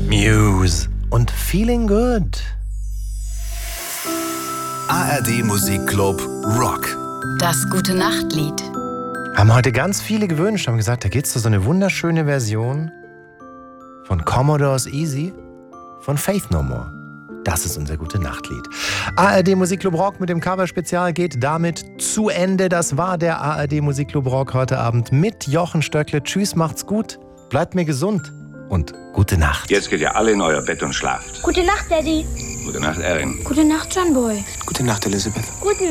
Muse und Feeling Good. ARD Musikclub Rock. Das Gute-Nacht-Lied. Haben heute ganz viele gewünscht, haben gesagt, da geht's so eine wunderschöne Version von Commodore's Easy von Faith No More. Das ist unser Gute-Nacht-Lied. ARD Musikclub Rock mit dem Cover-Spezial geht damit zu Ende. Das war der ARD Musikclub Rock heute Abend mit Jochen Stöckle. Tschüss, macht's gut, bleibt mir gesund und gute Nacht. Jetzt geht ihr alle in euer Bett und schlaft. Gute Nacht, Daddy. Gute Nacht, Erin. Gute Nacht, John Boy. Gute Nacht, Elizabeth. Gute